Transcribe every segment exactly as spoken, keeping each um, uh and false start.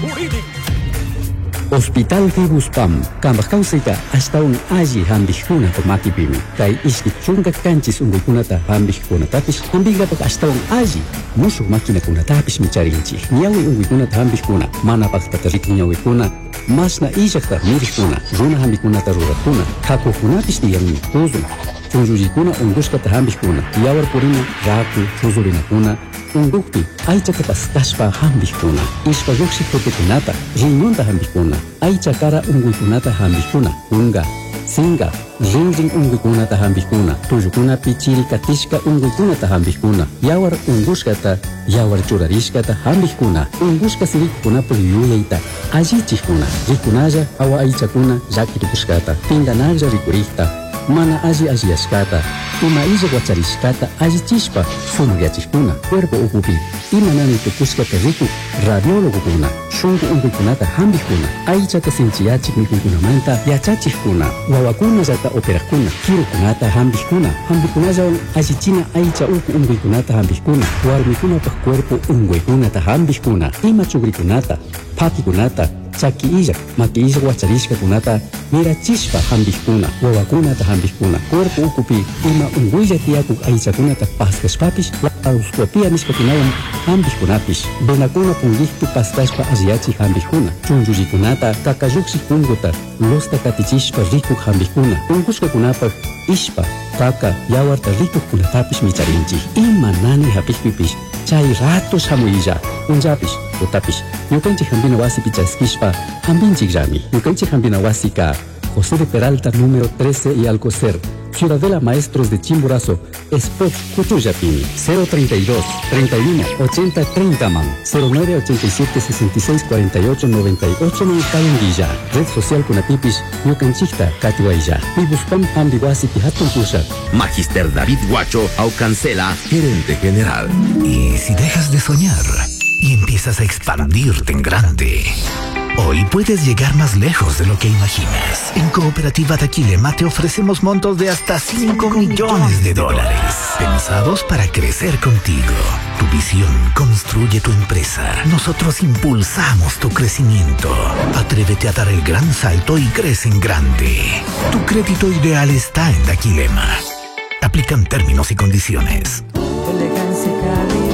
Hospital Fibuspam, kambak kausika hasta un aji hambihkuna tomakipimi. Kai iskichunga kanchis ungukunata hambihkuna tapis, hambigrapak hasta un aji. Musuh makina kuna tapis micharinchi. Nyawi ungukunata hambihkuna, mana paktarik nyawi kuna. Masna ijakta mirikuna, runa hambikunata rurakuna. Kakukunapis diyang tuzun. Chunjujikuna unguskata hambihkuna. Yawar purina, raku, chuzurina kuna. Ungukpi, aichaka pastashpa hambihkuna. Ishpa yuksik tokekunata, riñonta hambihkuna. Aichakara unguikunata hambihkuna. Unga, singa, rinring unguikunata hambihkuna. Tuyukuna pichiri katishka unguikunata hambihkuna. Yawar unguskata, yawar churarishkata hambihkuna. Unguska sirikuna puliyuyaita. Ajichikuna, rikunaya awa aichakuna yakitukuskata. Pinganaja rikurikta. Mana aji ajiashkata, ima ija guacharishkata ajichispa, funugiachikuna, cuerpo ukupi, ima nani tukuskata riku, radiólogo kuna, shungu unguikunata hambihkuna, aichata sinchiachik mikunkunamanta, yachachikuna, wawakuna yata operakuna, kirukunata hambihkuna, hambihkuna yawan ajichina aicha uku unguikunata hambihkuna, warmikunata cuerpo unguikunata hambihkuna, ima chugrikunata, pakikunata, chaki ija, maki ija guacharishka kunata, mirachispa hambihkuna, wawakunata hambihkuna, cuerpo ukupi, ima unguilla tiakuk aichakunata paskashpapish, lauscopia nishkakunawan hambihkunapis, benakuna pungihtu pastashpa aziachi hambihkuna, chunjujikunata, kakayuksik punguta, losta katichishpa rikuk hambihkuna, ungushkakunapak, ishpa, kaka, yawarta rikuk kunatapish micharinchi, ima nani hapikpipish, chay ratos hamuilla, unjapish, utapish, yukanchik hambina wasi pichaskishpa, hambinchik rami, yukanchik hambina wasi ka, José de Peralta número trece y Alcocer, Ciudadela Maestros de Chimborazo, Spot Cuchuyapini, cero treinta y dos, treinta y uno, ochenta, treinta man, cero nueve ochenta y siete, sesenta y seis, cuarenta y ocho, noventa y ocho Nuncayenguilla, Red Social Kunapipish, Yucanchikta, Katiwailla, Pibuspam Ambiguasi Pihatun Pusha. Magister David Guacho, Aucancela, gerente general. ¿Y si dejas de soñar y empiezas a expandirte en grande? Hoy puedes llegar más lejos de lo que imaginas. En Cooperativa Daquilema te ofrecemos montos de hasta cinco millones de dólares, pensados para crecer contigo. Tu visión construye tu empresa. Nosotros impulsamos tu crecimiento. Atrévete a dar el gran salto y crece en grande. Tu crédito ideal está en Daquilema. Aplican términos y condiciones. Elegancia y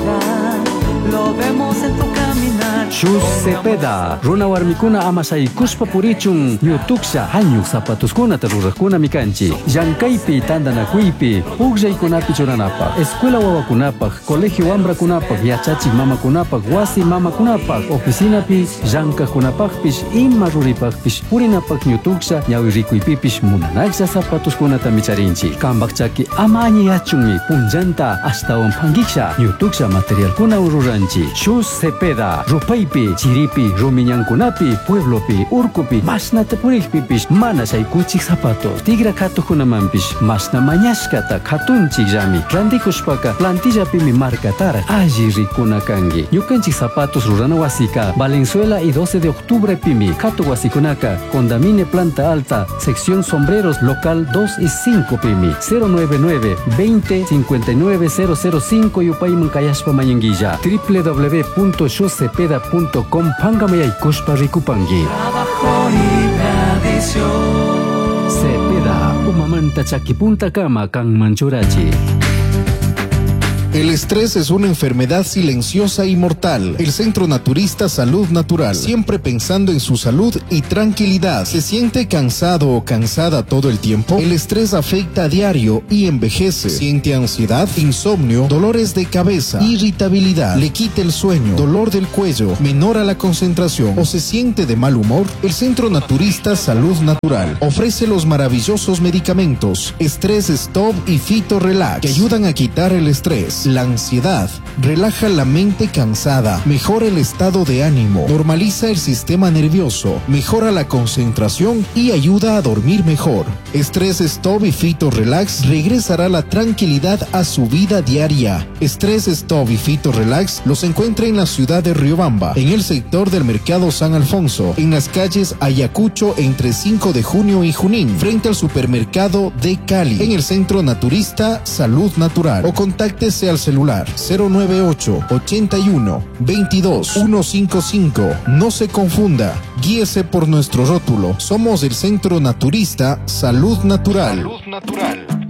calidad, lo vemos en tu caminar. Shus Cepeda, Runa Warmikuna Amasai Kuspa Purichun, Yutuksha, Hanyuk Zapatuskuna Tarurakuna Mikanchi, Yankaipi Tandana Kuipi, Ugjay Kunapi Churanapa, Escuela Wawakunapak, Colegio Ambra Kunapak, Yachachi Mama Kunapak, Wasi Mama Kunapak, Oficina Pi, Yanka Kunapakpish, Imma Ruripakpish, Purinapak Yutuksha, Yawirikuipipish, Munanaxa Zapatuskunata Micharinchi, Kambakchaki Amani Yachungi, Punjanta, hasta un Pangiksha, Yutuksha Material Kuna Ururanchi, Shus Cepeda, Rupaipi, Chiripi, Rumiñankunapi, Pueblopi, Urkupi, Masna Tapurikpipish, Mana Saikuchik Zapatos, Tigra Kato Hunamampish, Masna Mañashkata, Katunchik Yami, Randikushpaka, Plantilla Pimi Marca Tara, Ajiri Kunakangi, Yukanchik Zapatos Rurana Wasika, Valenzuela y doce de octubre Pimi, Kato Wasikunaka, Condamine Planta Alta, Sección Sombreros, Local dos y cinco Pimi, cero nueve nueve, veinte, cincuenta y nueve, cero cero cinco Yupaiman Kayashpa Mayanguilla, w w w punto shuscepeda punto com Pangame y Kushpa Rikupangi. Trabajo y tradición. Cepeda, Umamanta Chakipunta Kama Kang Manchurachi. El estrés es una enfermedad silenciosa y mortal. El Centro Naturista Salud Natural, siempre pensando en su salud y tranquilidad. ¿Se siente cansado o cansada todo el tiempo? El estrés afecta a diario y envejece. ¿Siente ansiedad, insomnio, dolores de cabeza, irritabilidad, le quita el sueño, dolor del cuello, menora la concentración o se siente de mal humor? El Centro Naturista Salud Natural ofrece los maravillosos medicamentos Estrés Stop y Fito Relax, que ayudan a quitar el estrés, la ansiedad, relaja la mente cansada, mejora el estado de ánimo, normaliza el sistema nervioso, mejora la concentración y ayuda a dormir mejor. Estrés Stop y Fito Relax regresará la tranquilidad a su vida diaria. Estrés Stop y Fito Relax los encuentra en la ciudad de Riobamba, en el sector del Mercado San Alfonso, en las calles Ayacucho entre cinco de junio y Junín, frente al supermercado de Cali, en el Centro Naturista Salud Natural, o contáctese al celular cero nueve nueve ocho, ochenta y uno, veintidós, ciento cincuenta y cinco. No se confunda, guíese por nuestro rótulo. Somos el Centro Naturista Salud Natural. Salud Natural.